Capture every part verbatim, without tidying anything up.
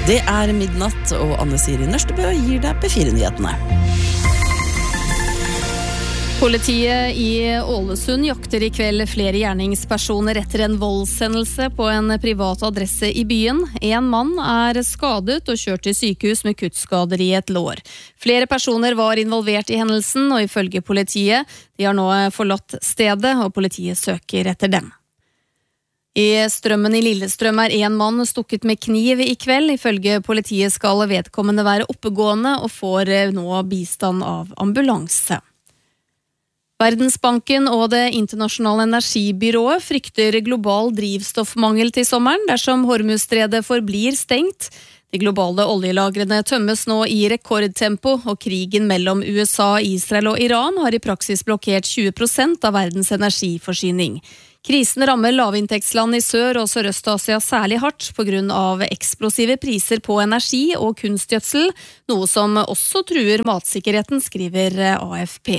Det er midnatt, og Anne Siri Nørstebø gir deg P fire-nyhetene. Politiet i Ålesund jakter i kveld flere gjerningspersoner etter en voldshendelse på en privat adresse i byen. En mann er skadet og kjørt til sykehus med kuttskader i et lår. Flere personer var involvert i hendelsen, og ifølge politiet, de har nå forlatt stedet, og politiet søker etter dem. I Strømmen i Lillestrøm er en mann stukket med kniv i kveld. Ifølge politiet skal vedkommende være oppegående og får nå bistand av ambulanse. Verdensbanken og det internasjonale energibyrået frykter global drivstoffmangel til sommeren dersom Hormuzstredet forblir stengt. De globale oljelagrene tømmes nå i rekordtempo, og krigen mellom U S A, Israel og Iran har i praksis blokkert tjue prosent av verdens energiforsyning. Krisen rammer lavinntektsland i Sør- og Sørøst-Asia særlig hardt på grunn av eksplosive priser på energi og kunstgjødsel, noe som også truer matsikkerheten, skriver A F P.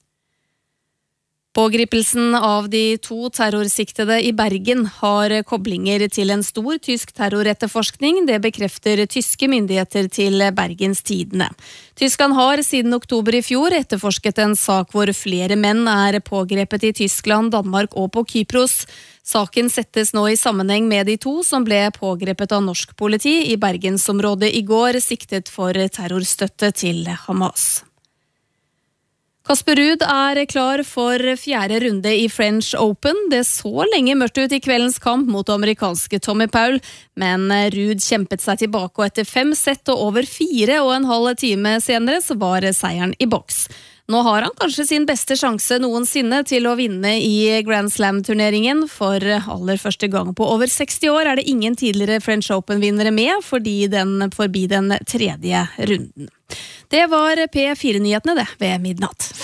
Pågripelsen av de to terrorsiktede i Bergen har koblinger til en stor tysk terroretterforskning. Det bekrefter tyske myndigheter til Bergens Tidende. Tyskland har siden oktober i fjor etterforsket en sak hvor flere menn er pågrepet i Tyskland, Danmark og på Kypros. Saken settes nå i sammenheng med de to som ble pågrepet av norsk politi i Bergensområdet i går, siktet for terrorstøtte til Hamas. Kasper Ruud er klar for fjerde runde i French Open. Det så lenge mørkt ut i kveldens kamp mot amerikanske Tommy Paul, men Ruud kjempet seg tilbake, og etter fem sett og over fire og en halv time senere så var seieren i boks. Nå har han kanskje sin beste sjanse noensinne til å vinne i Grand Slam-turneringen. For aller første gang på over seksti år er det ingen tidligere French Open-vinnere med, fordi den forbi den tredje runden. Det var P fire-nyhetene det ved midnatt.